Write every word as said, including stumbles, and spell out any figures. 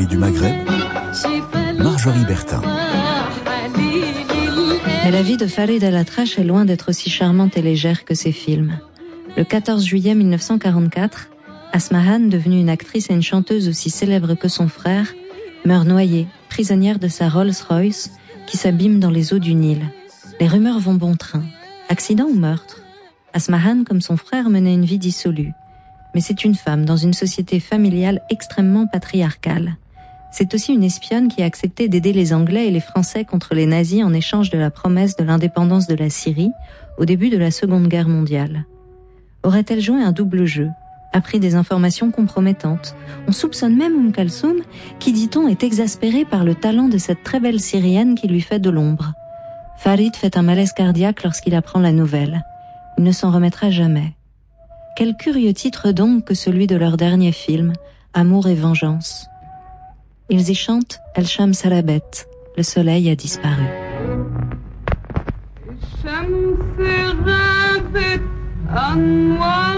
et du Maghreb, Marjorie Bertin. Mais la vie de Farid El-Atrache est loin d'être aussi charmante et légère que ses films. Le quatorze juillet mille neuf cent quarante-quatre, Asmahan, devenue une actrice et une chanteuse aussi célèbre que son frère, meurt noyée, prisonnière de sa Rolls-Royce, qui s'abîme dans les eaux du Nil. Les rumeurs vont bon train. Accident ou meurtre ? Asmahan, comme son frère, menait une vie dissolue. Mais c'est une femme dans une société familiale extrêmement patriarcale. C'est aussi une espionne qui a accepté d'aider les Anglais et les Français contre les nazis en échange de la promesse de l'indépendance de la Syrie au début de la Seconde Guerre mondiale. Aurait-elle joué un double jeu, appris des informations compromettantes ? On soupçonne même Oum Kalsoum, qui, dit-on, est exaspérée par le talent de cette très belle Syrienne qui lui fait de l'ombre. Farid fait un malaise cardiaque lorsqu'il apprend la nouvelle. Il ne s'en remettra jamais. Quel curieux titre donc que celui de leur dernier film, Amour et vengeance. Ils y chantent El Shams Salabet, le soleil a disparu. الشمس غابت أنوار